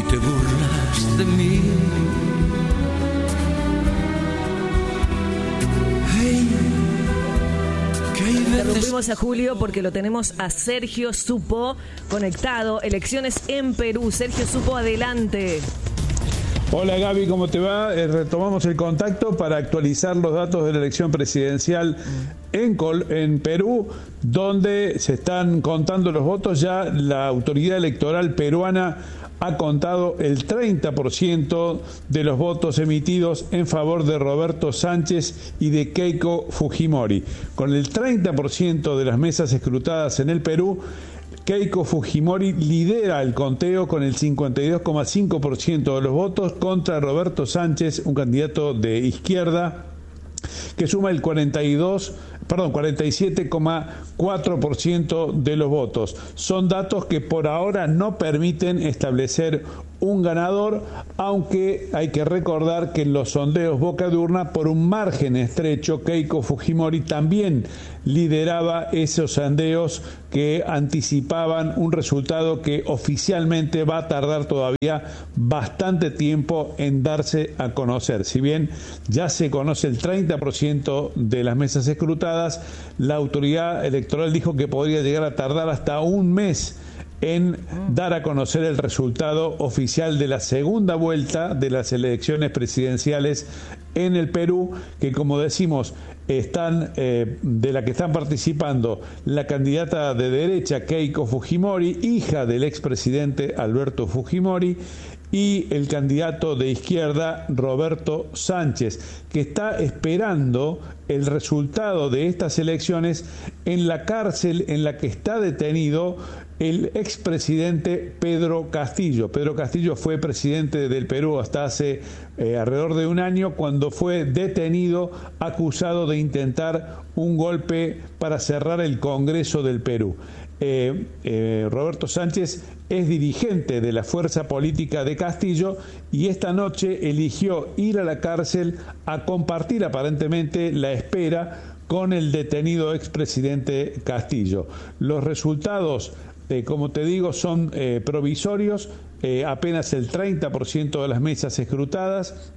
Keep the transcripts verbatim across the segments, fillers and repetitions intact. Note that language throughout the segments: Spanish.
y te burlas de mí. Hey, que hay veces... Interrumpimos a Julio porque lo tenemos a Sergio Supo conectado. Elecciones en Perú. Sergio Supo, adelante. Hola Gaby, ¿cómo te va? Eh, retomamos el contacto para actualizar los datos de la elección presidencial en, Col en Perú, donde se están contando los votos. Ya la autoridad electoral peruana ha contado el treinta por ciento de los votos emitidos en favor de Roberto Sánchez y de Keiko Fujimori. Con el treinta por ciento de las mesas escrutadas en el Perú, Keiko Fujimori lidera el conteo con el cincuenta y dos coma cinco por ciento de los votos contra Roberto Sánchez, un candidato de izquierda, que suma el cuarenta y dos, perdón, cuarenta y siete coma cuatro por ciento de los votos. Son datos que por ahora no permiten establecer un ganador, aunque hay que recordar que en los sondeos boca de urna, por un margen estrecho, Keiko Fujimori también lideraba esos sondeos que anticipaban un resultado que oficialmente va a tardar todavía bastante tiempo en darse a conocer. Si bien ya se conoce el treinta por ciento de las mesas escrutadas, la autoridad electoral dijo que podría llegar a tardar hasta un mes en dar a conocer el resultado oficial de la segunda vuelta de las elecciones presidenciales en el Perú, que, como decimos, están eh, de la que están participando la candidata de derecha Keiko Fujimori, hija del expresidente Alberto Fujimori, y el candidato de izquierda Roberto Sánchez, que está esperando el resultado de estas elecciones en la cárcel en la que está detenido el expresidente Pedro Castillo. Pedro Castillo fue presidente del Perú hasta hace eh, alrededor de un año, cuando fue detenido acusado de intentar un golpe para cerrar el Congreso del Perú. Eh, eh, Roberto Sánchez es dirigente de la fuerza política de Castillo y esta noche eligió ir a la cárcel a compartir aparentemente la espera con el detenido expresidente Castillo. Los resultados, eh, como te digo, son eh, provisorios, eh, apenas el treinta por ciento de las mesas escrutadas,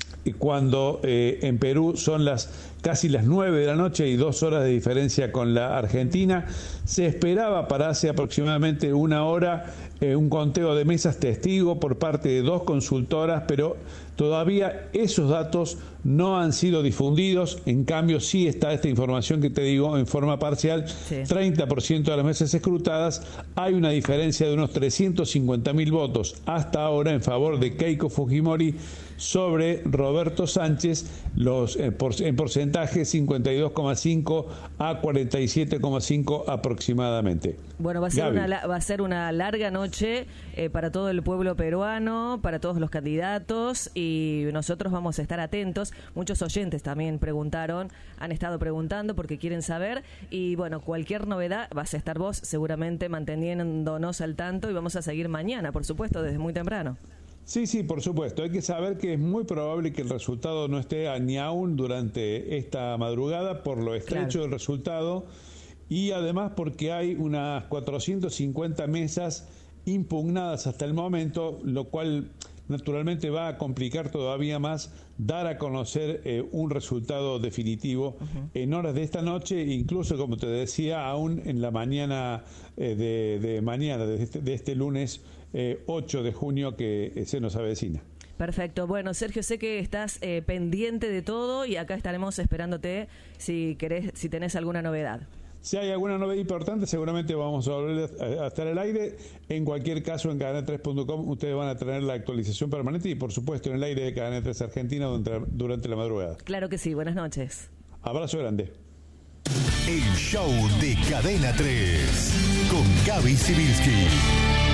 cuando eh, en Perú son las casi las nueve de la noche y dos horas de diferencia con la Argentina. Se esperaba para hace aproximadamente una hora eh, un conteo de mesas testigo por parte de dos consultoras, pero todavía esos datos no han sido difundidos. En cambio, sí está esta información que te digo en forma parcial. Sí. treinta por ciento de las mesas escrutadas. Hay una diferencia de unos trescientos cincuenta mil votos hasta ahora en favor de Keiko Fujimori sobre Roberto Sánchez, los eh, por, en porcentaje cincuenta y dos coma cinco a cuarenta y siete coma cinco aproximadamente. Bueno, va a ser, una, va a ser una larga noche eh, para todo el pueblo peruano, para todos los candidatos, y nosotros vamos a estar atentos. Muchos oyentes también preguntaron, han estado preguntando porque quieren saber, y bueno, cualquier novedad vas a estar vos seguramente manteniéndonos al tanto, y vamos a seguir mañana, por supuesto, desde muy temprano. Sí, sí, por supuesto. Hay que saber que es muy probable que el resultado no esté ni aún durante esta madrugada por lo estrecho claro. del resultado, y además porque hay unas cuatrocientas cincuenta mesas impugnadas hasta el momento, lo cual naturalmente va a complicar todavía más dar a conocer eh, un resultado definitivo uh-huh. en horas de esta noche, incluso, como te decía, aún en la mañana eh, de, de mañana, de este, de este lunes eh, ocho de junio que eh, se nos avecina. Perfecto. Bueno, Sergio, sé que estás eh, pendiente de todo y acá estaremos esperándote si querés, si tenés alguna novedad. Si hay alguna novedad importante, seguramente vamos a volver a estar al aire. En cualquier caso, en cadena tres punto com ustedes van a tener la actualización permanente y, por supuesto, en el aire de Cadena tres Argentina durante, durante la madrugada. Claro que sí. Buenas noches. Abrazo grande. El show de Cadena tres con Gaby Sibilski.